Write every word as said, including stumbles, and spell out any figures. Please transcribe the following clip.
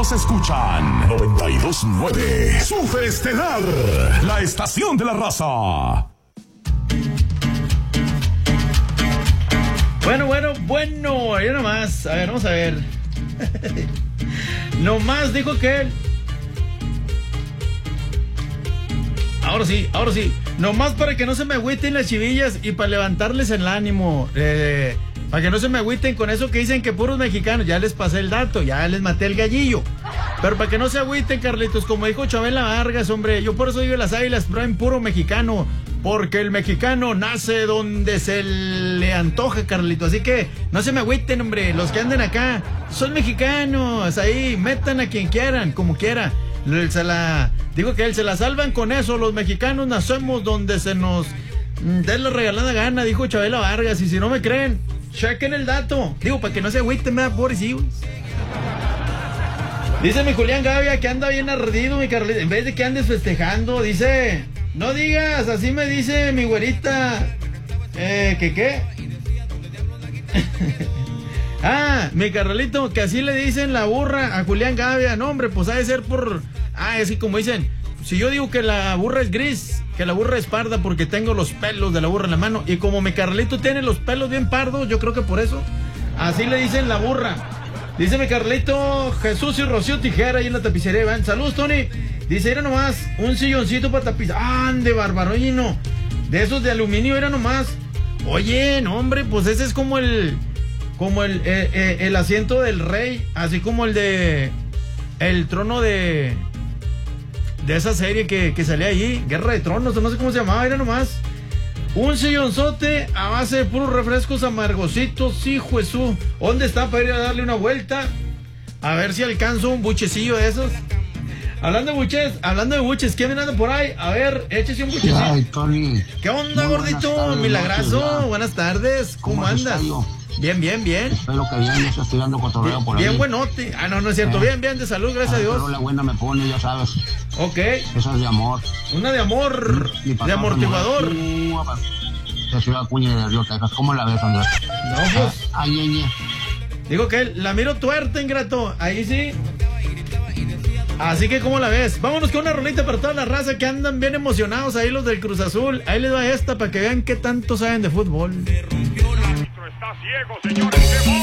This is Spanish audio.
todos escuchan noventa y dos punto nueve. Super Estelar, la estación de la raza. Bueno, bueno, bueno, ya nomás. A ver, vamos a ver. Nomás dijo que él. Ahora sí, ahora sí. Nomás para que no se me agüiten las chivillas y para levantarles el ánimo. Eh, para que no se me agüiten con eso que dicen que puros mexicanos. Ya les pasé el dato, ya les maté el gallillo. Pero para que no se agüiten, Carlitos, como dijo Chabela Vargas, hombre, yo por eso digo las Águilas traen puro mexicano. Porque el mexicano nace donde se le antoja, Carlito. Así que no se me agüiten, hombre. Los que anden acá son mexicanos. Ahí, metan a quien quieran, como quiera. Se la, digo que él se la salvan con eso. Los mexicanos nacemos donde se nos dé la regalada gana, dijo Chabela Vargas. Y si no me creen, chequen el dato. Digo, para que no se agüiten, me da pobrecillos. Dice mi Julián Gavia que anda bien ardido, mi Carlito. En vez de que andes festejando, dice... No digas, así me dice mi güerita. Eh, ¿qué qué? Ah, mi Carlito, que así le dicen la burra a Julián Gavia. No, hombre, pues ha de ser por... Ah, así como dicen, si yo digo que la burra es gris, que la burra es parda porque tengo los pelos de la burra en la mano. Y como mi Carlito tiene los pelos bien pardos, yo creo que por eso. Así le dicen la burra. Dice mi Carlito, Jesús y Rocío Tijera ahí en la tapicería. ¿Ven? Saludos, Tony. Dice, era nomás un silloncito para tapizar. ¡Ande, bárbaro! Oye, no. De esos de aluminio era nomás. Oye, no, hombre, pues ese es como el... Como el, eh, eh, el asiento del rey. Así como el de... El trono de... De esa serie que, que salía allí. Guerra de Tronos, no sé cómo se llamaba. Era nomás un sillonzote a base de puros refrescos amargositos. Hijo de su... ¿Dónde está para ir a darle una vuelta? A ver si alcanzo un buchecillo de esos. Hablando de buches, hablando de buches, ¿quién anda por ahí? A ver, échese un buchecito. Ay, Tony. ¿Qué onda, Muy gordito? buenas tardes, Milagrazo, noches, buenas tardes. ¿Cómo, ¿Cómo andas? Bien, bien, bien. Espero que bien, no estoy dando cotorreo por ahí. Bien buenote. Ah, no, no es cierto. ¿Eh? Bien, bien, de salud, gracias a Dios. Pero la buena me pone, ya sabes. Ok. Esa es de amor. Una de amor, Mi de amortiguador. De Ciudad Acuña de Río, Texas. ¿Cómo la ves, Andrés? No, pues. Ay, ñe. Digo que la miro tuerta, ingrato. Ahí sí. Así que, ¿cómo la ves? Vámonos con una rolita para toda la raza que andan bien emocionados ahí, los del Cruz Azul. Ahí les va esta para que vean qué tanto saben de fútbol. Está ciego, señores.